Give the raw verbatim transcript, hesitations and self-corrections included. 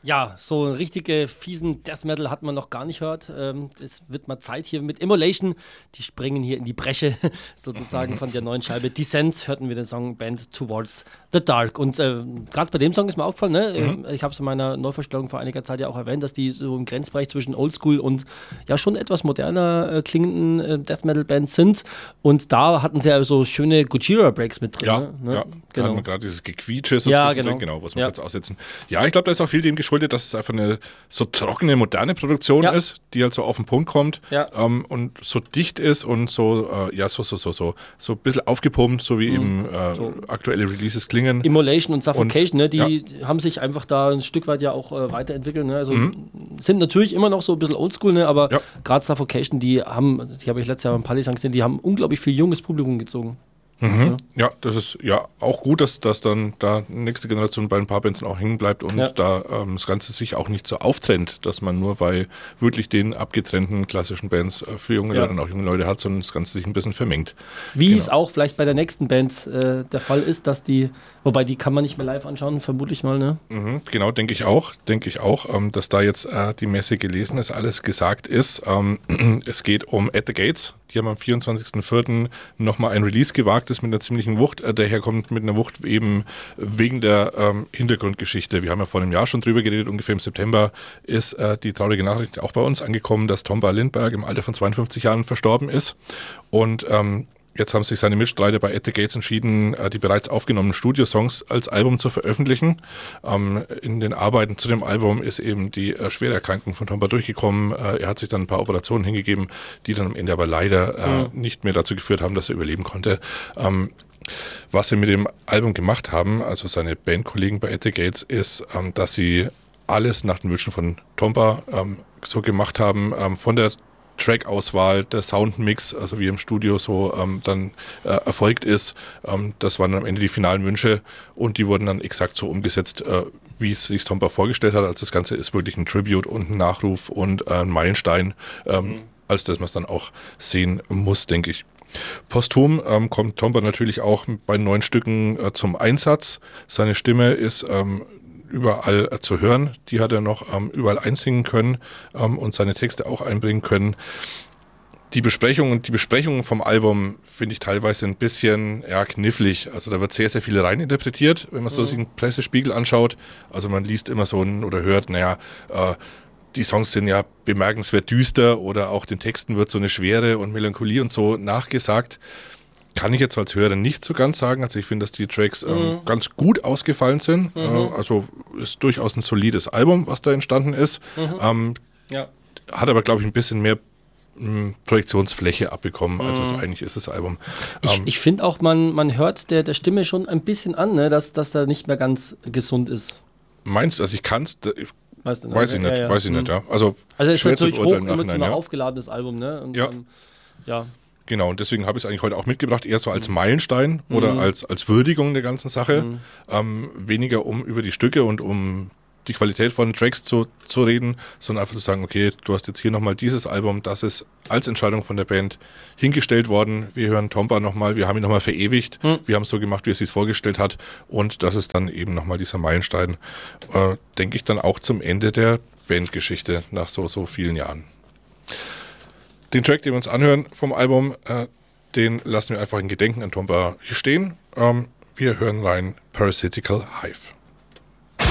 Ja, so einen richtige fiesen Death Metal hat man noch gar nicht gehört. Ähm, es wird mal Zeit hier mit Immolation. Die springen hier in die Bresche sozusagen von der neuen Scheibe. Descent hörten wir den Song Band Towards the Dark. Und äh, gerade bei dem Song ist mir aufgefallen, ne? Mhm. Ich habe es in meiner Neuvorstellung vor einiger Zeit ja auch erwähnt, dass die so im Grenzbereich zwischen Oldschool und ja schon etwas moderner äh, klingenden äh, Death Metal Bands sind. Und da hatten sie ja so schöne Gojira-Breaks mit drin. Ja, ne? ja. Genau. Da haben wir gerade dieses Gequietsche so ja, zwischendrin, genau. genau, was wir ja. jetzt aussetzen. Ja, ich glaube, da ist auch viel dem geschuldet, dass es einfach eine so trockene, moderne Produktion ja. ist, die halt so auf den Punkt kommt ja. ähm, und so dicht ist und so, äh, ja, so, so, so, so, so ein bisschen aufgepumpt, so wie mhm. eben äh, so. aktuelle Releases klingen. Immolation und Suffocation, und, ne, die ja. haben sich einfach da ein Stück weit ja auch äh, weiterentwickelt. Ne? Also mhm. sind natürlich immer noch so ein bisschen oldschool, ne? Aber ja. gerade Suffocation, die haben, die habe ich letztes Jahr beim Palisang gesehen, die haben unglaublich viel junges Publikum gezogen. Mhm. Ja. ja, das ist ja auch gut, dass, dass dann da nächste Generation bei ein paar Bands auch hängen bleibt und ja. da ähm, das Ganze sich auch nicht so auftrennt, dass man nur bei wirklich den abgetrennten klassischen Bands äh, für junge ja. Leute und auch junge Leute hat, sondern das Ganze sich ein bisschen vermengt. Wie genau. es auch vielleicht bei der nächsten Band äh, der Fall ist, dass die, wobei die kann man nicht mehr live anschauen, vermutlich mal, ne? Mhm, genau, denke ich auch, denke ich auch, ähm, dass da jetzt äh, die Messe gelesen ist, alles gesagt ist. Ähm, es geht um At the Gates. Die haben am vierundzwanzigsten vierten nochmal ein Release gewagt, das mit einer ziemlichen Wucht äh, daherkommt, mit einer Wucht eben wegen der ähm, Hintergrundgeschichte. Wir haben ja vor einem Jahr schon drüber geredet, ungefähr im September ist äh, die traurige Nachricht auch bei uns angekommen, dass Tomba Lindberg im Alter von zweiundfünfzig Jahren verstorben ist. Und ähm, jetzt haben sich seine Mitstreiter bei At the Gates entschieden, die bereits aufgenommenen Studiosongs als Album zu veröffentlichen. Ähm, in den Arbeiten zu dem Album ist eben die äh, schwere Erkrankung von Tomba durchgekommen. Äh, er hat sich dann ein paar Operationen hingegeben, die dann am Ende aber leider äh, mhm. nicht mehr dazu geführt haben, dass er überleben konnte. Ähm, was sie mit dem Album gemacht haben, also seine Bandkollegen bei At the Gates, ist, ähm, dass sie alles nach den Wünschen von Tomba ähm, so gemacht haben, ähm, von der Track-Auswahl, der Soundmix, also wie im Studio so ähm, dann äh, erfolgt ist. Ähm, das waren dann am Ende die finalen Wünsche und die wurden dann exakt so umgesetzt, äh, wie es sich Tomba vorgestellt hat. Also das Ganze ist wirklich ein Tribute und ein Nachruf und äh, ein Meilenstein, ähm, mhm. als dass man es dann auch sehen muss, denke ich. Posthum ähm, kommt Tomba natürlich auch bei neuen Stücken äh, zum Einsatz. Seine Stimme ist ähm, überall äh, zu hören. Die hat er noch ähm, überall einsingen können ähm, und seine Texte auch einbringen können. Die Besprechungen die Besprechungen vom Album finde ich teilweise ein bisschen ja, knifflig. Also da wird sehr, sehr viel reininterpretiert, wenn man so mhm. sich einen Pressespiegel anschaut. Also man liest immer so ein, oder hört, naja, äh, die Songs sind ja bemerkenswert düster oder auch den Texten wird so eine Schwere und Melancholie und so nachgesagt. Kann ich jetzt als Hörer nicht so ganz sagen. Also ich finde, dass die Tracks ähm, mhm. ganz gut ausgefallen sind. Mhm. Äh, also ist durchaus ein solides Album, was da entstanden ist. Mhm. Ähm, ja. Hat aber, glaube ich, ein bisschen mehr m, Projektionsfläche abbekommen, als mhm. es eigentlich ist, das Album. Ich, ähm, ich finde auch, man, man hört der, der Stimme schon ein bisschen an, ne, dass, dass er nicht mehr ganz gesund ist. Meinst du, also ich kann es... Weißt du, ne? Weiß ich nicht, ja, ja. weiß ich mhm. nicht, ja. Also, also es ist natürlich hoch emotional ja. aufgeladenes Album, ne? Und, ja. Ähm, ja. Genau, und deswegen habe ich es eigentlich heute auch mitgebracht, eher so als Meilenstein mhm. oder als, als Würdigung der ganzen Sache. Mhm. Ähm, weniger um über die Stücke und um die Qualität von Tracks zu, zu reden, sondern einfach zu sagen, okay, du hast jetzt hier nochmal dieses Album, das ist als Entscheidung von der Band hingestellt worden. Wir hören Tomba nochmal, wir haben ihn nochmal verewigt, mhm. wir haben es so gemacht, wie er es sich vorgestellt hat und das ist dann eben nochmal dieser Meilenstein, äh, denke ich dann auch zum Ende der Bandgeschichte nach so, so vielen Jahren. Den Track, den wir uns anhören vom Album, äh, den lassen wir einfach in Gedenken an Tomba hier stehen. Ähm, wir hören rein Parasitical Hive.